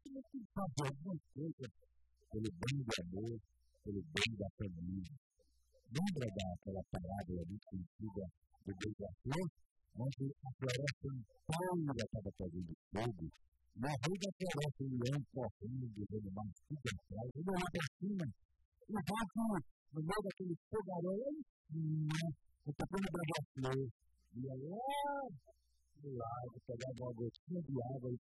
tem que fazer alguma coisa pelo bem do amor, pelo bem da família. Lembra daquela parábola muito conhecida do beija-flor, onde a floresta inteira estava pegando fogo, e a rei da floresta, o leão correndo, os animais tudo atrás, ele olhou para cima, e vai que no meio daquele fogaréu, o pequeno beija-flor ia lá do lado, pegava uma gotinha de água e